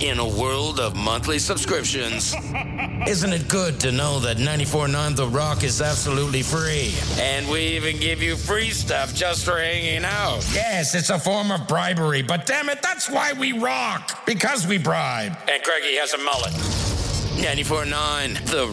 in a world of monthly subscriptions. Isn't it good to know that 94.9 The Rock is absolutely free? And we even give you free stuff just for hanging out. Yes, it's a form of bribery, but damn it, that's why we rock. Because we bribe. And Craigie has a mullet. 94.9 The